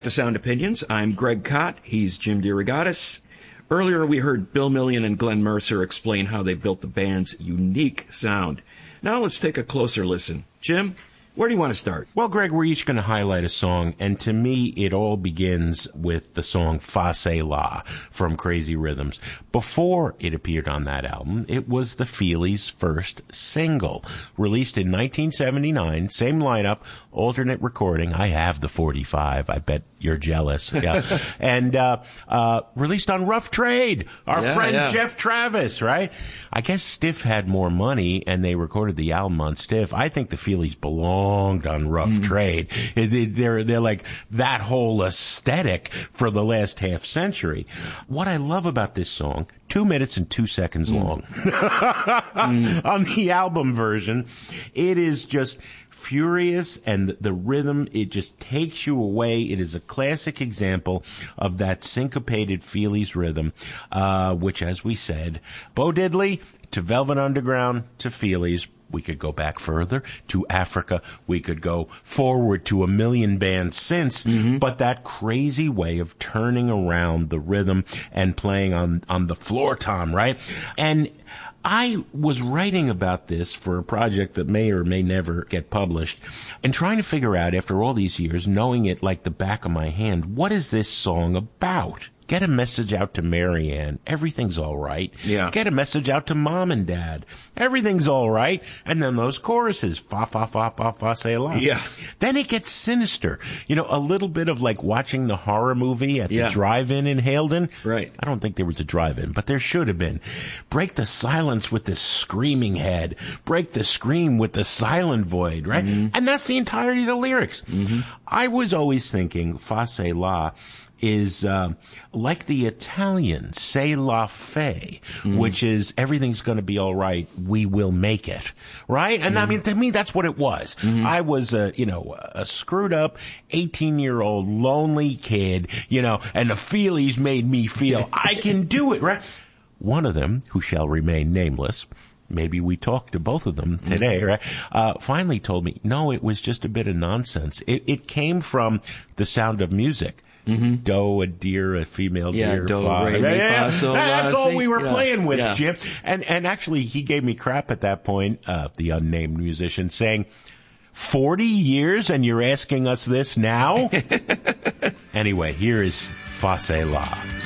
To Sound Opinions, I'm Greg Kot. He's Jim DeRogatis. Earlier, we heard Bill Million and Glenn Mercer explain how they built the band's unique sound. Now let's take a closer listen. Jim, where do you want to start? Well, Greg, we're each going to highlight a song, and to me, it all begins with the song Fa Se La from Crazy Rhythms. Before it appeared on that album, it was the Feelies' first single, released in 1979, same lineup, alternate recording. I have the 45. I bet you're jealous. Yeah. And released on Rough Trade, our friend Jeff Travis, right? I guess Stiff had more money, and they recorded the album on Stiff. I think the Feelies belonged on Rough Trade. They're like that whole aesthetic for the last half century. What I love about this song, 2 minutes and 2 seconds long. On the album version, it is just furious, and the rhythm, it just takes you away. It is a classic example of that syncopated Feelies rhythm, which, as we said, Bo Diddley to Velvet Underground to Feelies. We could go back further to Africa. We could go forward to a million bands since. But that crazy way of turning around the rhythm and playing on the floor tom, right? And I was writing about this for a project that may or may never get published, and trying to figure out, after all these years, knowing it like the back of my hand, what is this song about? Get a message out to Marianne. Everything's all right. Yeah. Get a message out to Mom and Dad. Everything's all right. And then those choruses. Fa, fa, fa, fa, fa, say la. Yeah. Then it gets sinister. You know, a little bit of like watching the horror movie at the drive-in in Halden. Right. I don't think there was a drive-in, but there should have been. Break the silence with the screaming head. Break the scream with the silent void, right? And that's the entirety of the lyrics. I was always thinking, Fa, se, la is like the Italian "C'est la fée," which is everything's going to be all right. We will make it, right? And I mean, to me, that's what it was. I was a screwed up 18-year-old lonely kid, and the Feelies made me feel I can do it, right? One of them, who shall remain nameless, maybe we talked to both of them today, right? Finally told me, no, it was just a bit of nonsense. It came from The Sound of Music. Do, a deer, a female deer, do, fa. re, mi, fa, sol, That's la, all si. we were playing with, Jim. And actually, he gave me crap at that point, the unnamed musician, saying, 40 years and you're asking us this now? Anyway, here is Fa Se La.